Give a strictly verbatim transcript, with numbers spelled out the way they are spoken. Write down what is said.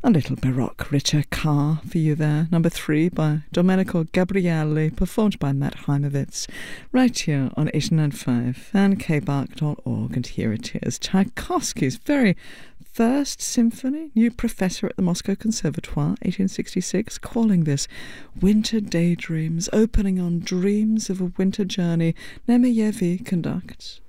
A little Baroque Richard Carr for you there. Number three by Domenico Gabrielli, performed by Matt Heimovitz, right here on eighty-nine point five and k bark dot org. And here it is, Tchaikovsky's very first symphony, new professor at the Moscow Conservatoire, eighteen sixty-six, calling this Winter Daydreams, opening on Dreams of a Winter Journey. Nemeyevi conducts.